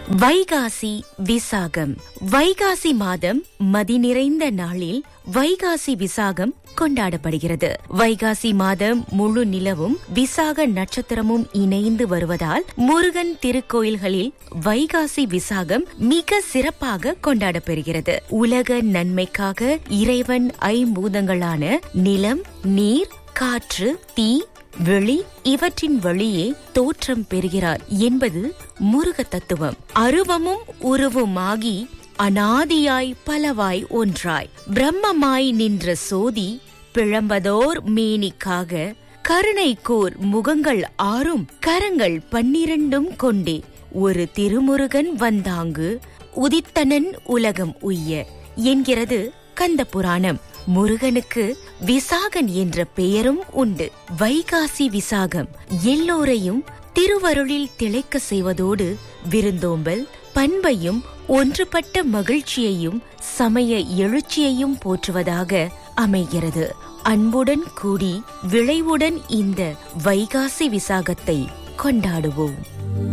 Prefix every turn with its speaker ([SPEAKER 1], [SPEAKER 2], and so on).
[SPEAKER 1] வைகாசி விசாகம். வைகாசி மாதம் மதி நிறைந்த நாளில் வைகாசி விசாகம் கொண்டாடப்படுகிறது. வைகாசி மாதம் முழு நிலவும் விசாக நட்சத்திரமும் இணைந்து வருவதால் முருகன் திருக்கோயில்களில் வைகாசி விசாகம் மிக சிறப்பாக கொண்டாடப்பெறுகிறது. உலக நன்மைக்காக இறைவன் ஐம்பூதங்களான நிலம், நீர், காற்று, தீ, வெளி இவற்றின் வழியே தோற்றம் பெறுகிறார் என்பது முருக தத்துவம். அருவமும் உருவுமாகி அநாதியாய் பலவாய் ஒன்றாய் பிரம்மமாய் நின்ற சோதி பிழம்பதோர் மேனிக்காக கருணைக்கூர் முகங்கள் 6 கரங்கள் 12 கொண்டே ஒரு திருமுருகன் வந்தாங்கு உதித்தனன் உலகம் உய்ய என்கிறது கந்த புராணம். முருகனுக்கு விசாகன் என்ற பெயரும் உண்டு. வைகாசி விசாகம் எல்லோரையும் திருவருளில் திளைக்க செய்வதோடு விருந்தோம்பல் பண்பையும் ஒன்றுபட்ட மகிழ்ச்சியையும் சமய எழுச்சியையும் போற்றுவதாக அமைகிறது. அன்புடன் கூடி விளைவுடன் இந்த வைகாசி விசாகத்தை கொண்டாடுவோம்.